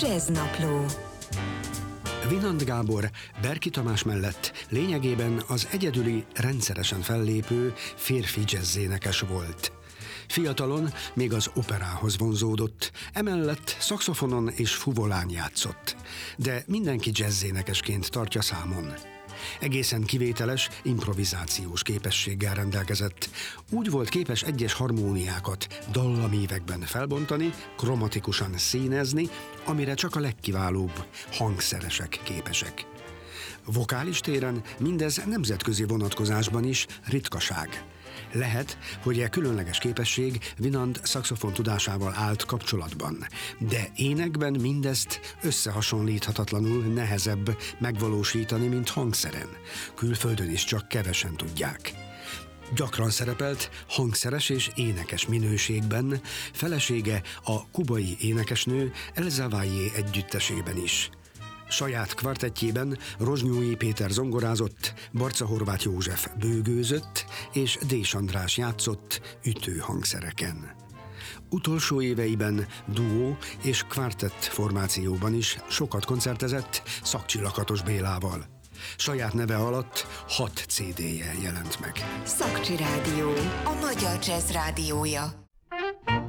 Jazznapló. Winand Gábor Berki Tamás mellett lényegében az egyedüli, rendszeresen fellépő férfi dzsezzénekes volt. Fiatalon még az operához vonzódott, emellett szaxofonon és fuvolán játszott, de mindenki dzsezzénekesként tartja számon. Egészen kivételes, improvizációs képességgel rendelkezett. Úgy volt képes egyes harmóniákat dallamívekben felbontani, kromatikusan színezni, amire csak a legkiválóbb hangszeresek képesek. Vokális téren mindez nemzetközi vonatkozásban is ritkaság. Lehet, hogy e különleges képesség Winand szaxofon tudásával állt kapcsolatban, de énekben mindezt összehasonlíthatatlanul nehezebb megvalósítani, mint hangszeren. Külföldön is csak kevesen tudják. Gyakran szerepelt hangszeres és énekes minőségben, felesége a kubai énekesnő Elza Vallée együttesében is. Saját kvartettjében Rozsnyói Péter zongorázott, Barca Horváth József bőgőzött, és Dés András játszott ütőhangszereken. Utolsó éveiben duó és kvartett formációban is sokat koncertezett Szakcsi Lakatos Bélával. Saját neve alatt 6 CD-je jelent meg. Szakcsi Rádió, a magyar jazz rádiója.